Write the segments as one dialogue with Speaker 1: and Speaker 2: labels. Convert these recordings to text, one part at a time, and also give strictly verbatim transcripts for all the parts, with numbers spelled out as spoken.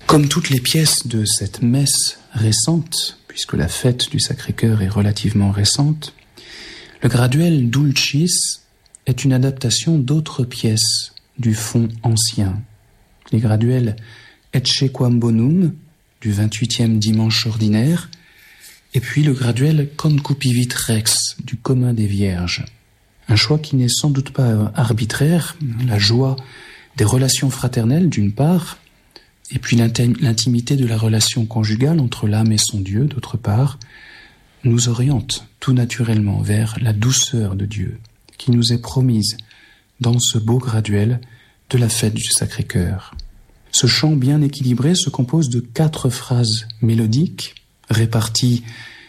Speaker 1: Comme toutes les pièces de cette messe récente, puisque la fête du Sacré-Cœur est relativement récente, le graduel Dulcis est une adaptation d'autres pièces du fond ancien. Les graduels Ecce Quam Bonum du vingt-huitième dimanche ordinaire, et puis le graduel Concupivit Rex du commun des Vierges. Un choix qui n'est sans doute pas arbitraire, la joie des relations fraternelles d'une part, et puis l'intimité de la relation conjugale entre l'âme et son Dieu d'autre part, nous oriente tout naturellement vers la douceur de Dieu qui nous est promise dans ce beau graduel de la fête du Sacré-Cœur. Ce chant bien équilibré se compose de quatre phrases mélodiques réparties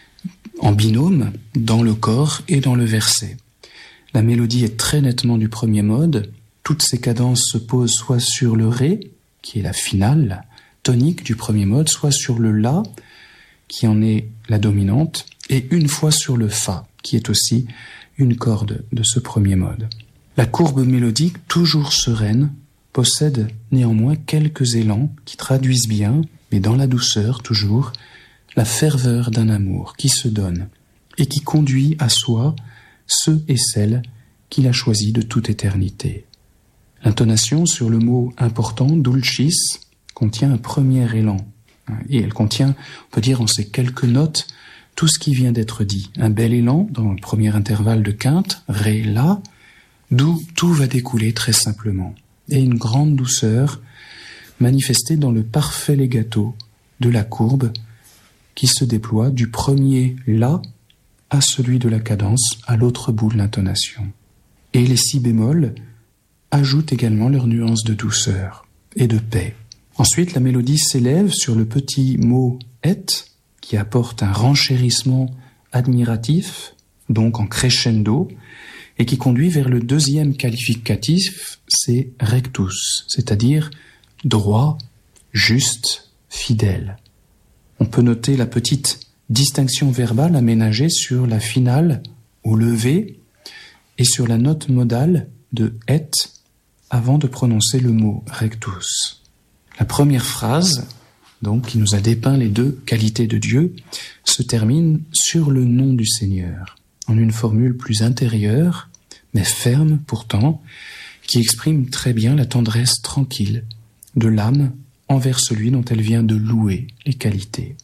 Speaker 1: en binôme dans le corps et dans le verset. La mélodie est très nettement du premier mode. Toutes ces cadences se posent soit sur le Ré, qui est la finale tonique du premier mode, soit sur le La, qui en est la dominante, et une fois sur le Fa, qui est aussi une corde de ce premier mode. La courbe mélodique, toujours sereine, possède néanmoins quelques élans qui traduisent bien, mais dans la douceur toujours, la ferveur d'un amour qui se donne et qui conduit à soi ceux et celles qu'il a choisis de toute éternité. L'intonation sur le mot important, dulcis, contient un premier élan. Et elle contient, on peut dire en ces quelques notes, tout ce qui vient d'être dit. Un bel élan dans le premier intervalle de quinte, ré, la, d'où tout va découler très simplement. Et une grande douceur manifestée dans le parfait legato de la courbe qui se déploie du premier la à celui de la cadence à l'autre bout de l'intonation. Et les si bémols ajoutent également leur nuance de douceur et de paix. Ensuite, la mélodie s'élève sur le petit mot « et » qui apporte un renchérissement admiratif, donc en crescendo, et qui conduit vers le deuxième qualificatif, c'est « rectus », c'est-à-dire « droit, juste, fidèle ». On peut noter la petite distinction verbale aménagée sur la finale au levé et sur la note modale de « et » avant de prononcer le mot « rectus ». La première phrase, donc, qui nous a dépeint les deux qualités de Dieu, se termine sur le nom du Seigneur, en une formule plus intérieure, mais ferme pourtant, qui exprime très bien la tendresse tranquille de l'âme envers celui dont elle vient de louer les qualités.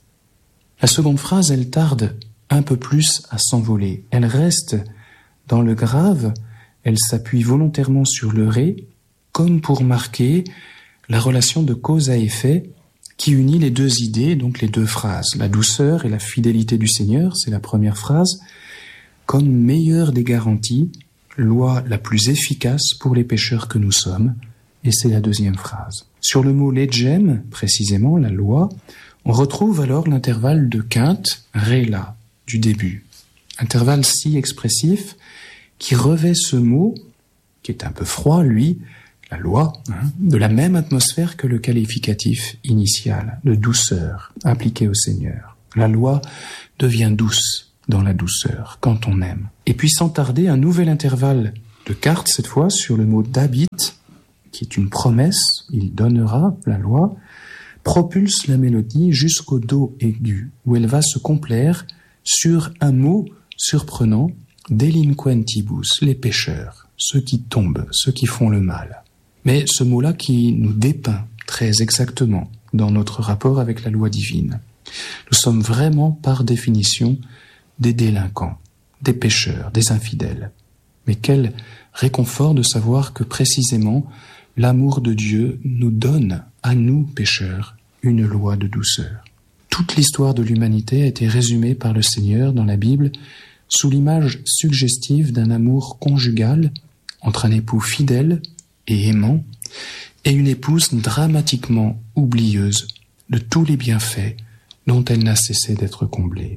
Speaker 1: La seconde phrase, elle tarde un peu plus à s'envoler. Elle reste dans le grave, elle s'appuie volontairement sur le ré, comme pour marquer la relation de cause à effet qui unit les deux idées, donc les deux phrases. La douceur et la fidélité du Seigneur, c'est la première phrase, comme meilleure des garanties, loi la plus efficace pour les pécheurs que nous sommes, et c'est la deuxième phrase. Sur le mot legem, précisément, la loi, on retrouve alors l'intervalle de quinte, ré, la, du début. Intervalle si expressif qui revêt ce mot, qui est un peu froid, lui, la loi, hein, de la même atmosphère que le qualificatif initial, de douceur, appliqué au Seigneur. La loi devient douce dans la douceur, quand on aime. Et puis sans tarder, un nouvel intervalle de quarte, cette fois, sur le mot d'habit, qui est une promesse, il donnera, la loi, propulse la mélodie jusqu'au do aigu, où elle va se complaire sur un mot surprenant, delinquentibus, les pécheurs, ceux qui tombent, ceux qui font le mal. Mais ce mot-là qui nous dépeint très exactement dans notre rapport avec la loi divine. Nous sommes vraiment, par définition, des délinquants, des pécheurs, des infidèles. Mais quel réconfort de savoir que précisément l'amour de Dieu nous donne, à nous pécheurs, une loi de douceur. Toute l'histoire de l'humanité a été résumée par le Seigneur dans la Bible sous l'image suggestive d'un amour conjugal entre un époux fidèle et aimant, et une épouse dramatiquement oublieuse de tous les bienfaits dont elle n'a cessé d'être comblée.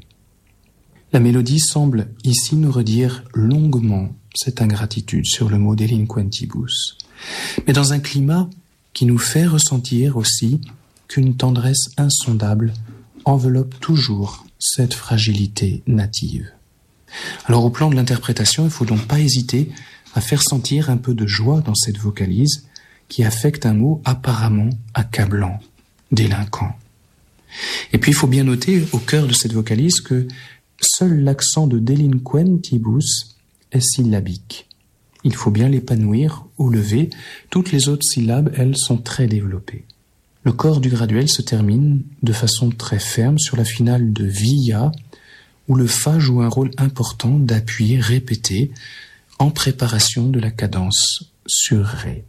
Speaker 1: La mélodie semble ici nous redire longuement cette ingratitude sur le mot delinquentibus, mais dans un climat qui nous fait ressentir aussi qu'une tendresse insondable enveloppe toujours cette fragilité native. Alors au plan de l'interprétation, il ne faut donc pas hésiter à faire sentir un peu de joie dans cette vocalise qui affecte un mot apparemment accablant. délinquant. Et puis il faut bien noter au cœur de cette vocalise que seul l'accent de delinquentibus est syllabique. Il faut bien l'épanouir au lever. Toutes les autres syllabes, elles, sont très développées. Le corps du graduel se termine de façon très ferme sur la finale de via, où le fa joue un rôle important d'appui répété en préparation de la cadence sur ré.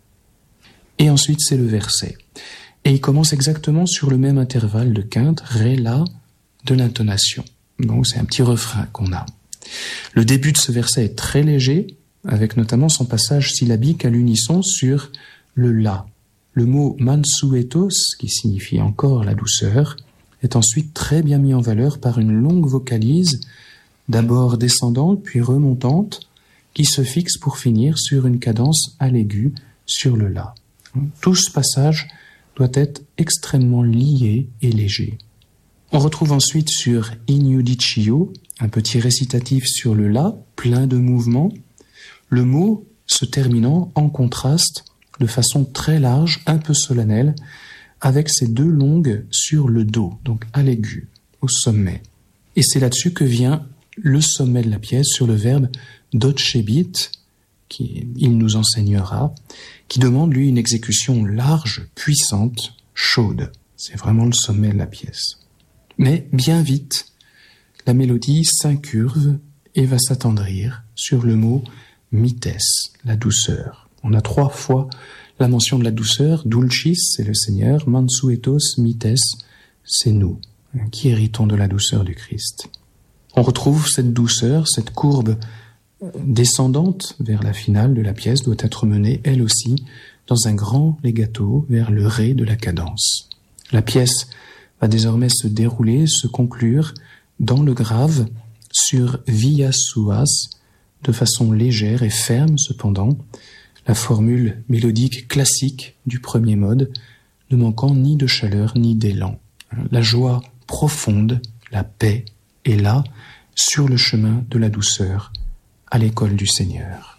Speaker 1: Et ensuite, c'est le verset. Et il commence exactement sur le même intervalle de quinte, ré, la, de l'intonation. Donc c'est un petit refrain qu'on a. Le début de ce verset est très léger, avec notamment son passage syllabique à l'unisson sur le la. Le mot mansuetos, qui signifie encore la douceur, est ensuite très bien mis en valeur par une longue vocalise, d'abord descendante puis remontante, qui se fixe pour finir sur une cadence à l'aigu sur le la. Tout ce passage doit être extrêmement lié et léger. On retrouve ensuite sur in iudicio un petit récitatif sur le la, plein de mouvements, le mot se terminant en contraste de façon très large, un peu solennelle, avec ces deux longues sur le do, donc à l'aigu, au sommet. Et c'est là-dessus que vient le sommet de la pièce sur le verbe docebit, qui il nous enseignera, qui demande lui une exécution large, puissante, chaude. C'est vraiment le sommet de la pièce. Mais bien vite, la mélodie s'incurve et va s'attendrir sur le mot mites, la douceur. On a trois fois la mention de la douceur. Dulcis, c'est le Seigneur. Mansuetos, mites, c'est nous, qui héritons de la douceur du Christ. On retrouve cette douceur, cette courbe descendante vers la finale de la pièce doit être menée, elle aussi, dans un grand legato vers le ré de la cadence. La pièce va désormais se dérouler, se conclure dans le grave sur via suas, de façon légère et ferme cependant, la formule mélodique classique du premier mode, ne manquant ni de chaleur ni d'élan. La joie profonde, la paix est là, sur le chemin de la douceur, à l'école du Seigneur.